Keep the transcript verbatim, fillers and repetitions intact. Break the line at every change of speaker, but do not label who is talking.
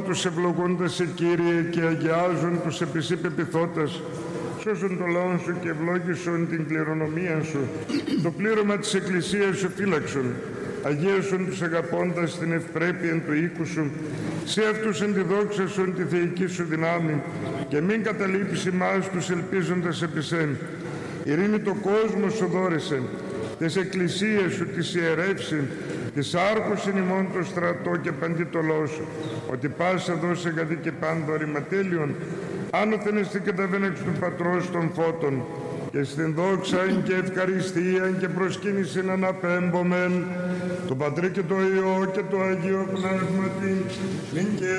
τους ευλογούντας σε Κύριε και αγιάζουν τους επί σοι πεποιθώτας. Σώσον το λαό σου και ευλόγησον την κληρονομία σου. Το πλήρωμα της Εκκλησίας σου φύλαξον. Αγίασον τους αγαπώντας την ευπρέπεια του οίκου σου. Σε αυτούς εν τη δόξα σου, εν τη θεϊκή σου δυνάμει. Και μην καταλείπεις ημάς τους ελπίζοντας επί σεν. Ειρήνη το κόσμο σου δώρεσαι. Τις εκκλησίες σου τις ιερεύσει. Της άρχουσιν ημών το στρατό και παντί το λαό σου. Ότι πάσα δώσε γαδί και πάντο ρηματέλειον. Άνωθεν εστί και τα βένεξ του Πατρός των φώτων. Και στην δόξα και ευχαριστία και προσκύνησιν αναπέμπομεν. Το Πατρί και το Υιό και το Αγίο Πνεύματι.